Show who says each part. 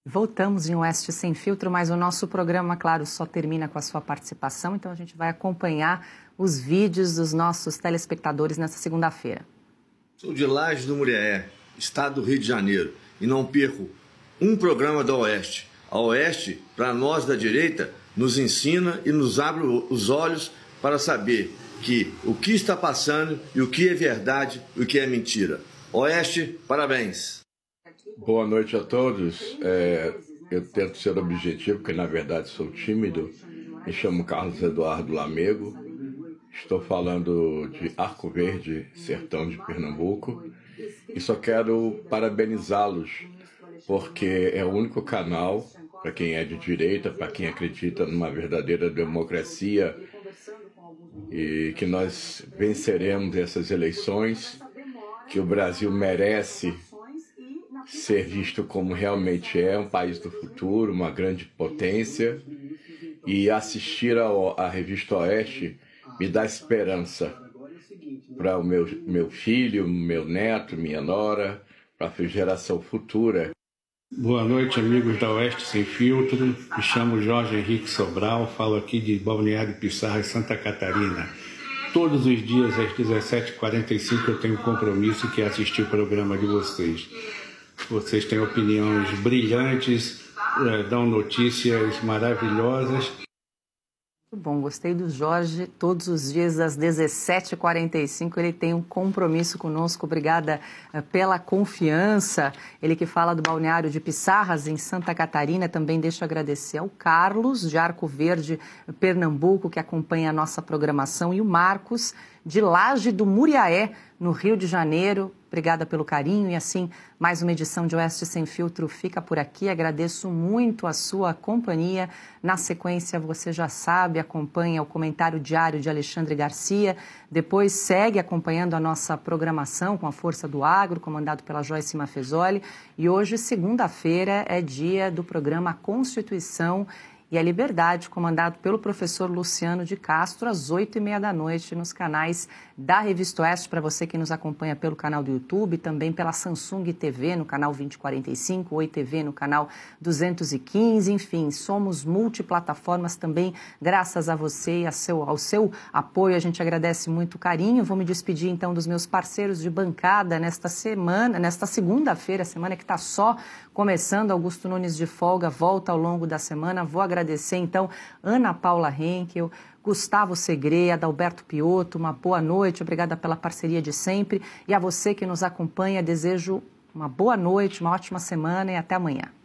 Speaker 1: Voltamos em Oeste Sem Filtro, mas o nosso programa, claro, só termina com a sua participação, então a gente vai acompanhar os vídeos dos nossos telespectadores nessa segunda-feira.
Speaker 2: Sou de Lajes do Muriaé, estado do Rio de Janeiro, e não perco um programa da Oeste. A Oeste, para nós da direita, nos ensina e nos abre os olhos para saber que o que está passando e o que é verdade e o que é mentira. Oeste, parabéns!
Speaker 3: Boa noite a todos. Eu tento ser objetivo, porque na verdade sou tímido. Me chamo Carlos Eduardo Lamego. Estou falando de Arco Verde, sertão de Pernambuco. E só quero parabenizá-los, porque é o único canal, para quem é de direita, para quem acredita numa verdadeira democracia, e que nós venceremos essas eleições, que o Brasil merece ser visto como realmente é, um país do futuro, uma grande potência, e assistir à Revista Oeste me dá esperança para o meu filho, meu neto, minha nora, para a geração futura.
Speaker 4: Boa noite, amigos da Oeste Sem Filtro. Me chamo Jorge Henrique Sobral, falo aqui de Balneário Pissarra, Santa Catarina. Todos os dias, às 17h45, eu tenho um compromisso que é assistir o programa de vocês. Vocês têm opiniões brilhantes, dão notícias maravilhosas.
Speaker 1: Muito bom, gostei do Jorge. Todos os dias às 17h45 ele tem um compromisso conosco. Obrigada pela confiança. Ele que fala do Balneário de Pissarras, em Santa Catarina. Também deixo agradecer ao Carlos, de Arco Verde, Pernambuco, que acompanha a nossa programação, e o Marcos, de Laje do Muriaé, no Rio de Janeiro. Obrigada pelo carinho e assim, mais uma edição de Oeste Sem Filtro fica por aqui. Agradeço muito a sua companhia. Na sequência, você já sabe, acompanha o comentário diário de Alexandre Garcia. Depois segue acompanhando a nossa programação com a Força do Agro, comandado pela Joyce Maffezoli. E hoje, segunda-feira, é dia do programa Constituição e a Liberdade, comandado pelo professor Luciano de Castro, às 20h30 nos canais da Revista Oeste, para você que nos acompanha pelo canal do YouTube, também pela Samsung TV, no canal 2045, Oi TV, no canal 215, enfim, somos multiplataformas também, graças a você e ao seu apoio, a gente agradece muito o carinho. Vou me despedir, então, dos meus parceiros de bancada nesta segunda-feira, semana que está só começando. Augusto Nunes de folga, volta ao longo da semana. Vou agradecer, então, Ana Paula Henkel, Gustavo Segre, Adalberto Piotto, uma boa noite, obrigada pela parceria de sempre. E a você que nos acompanha, desejo uma boa noite, uma ótima semana e até amanhã.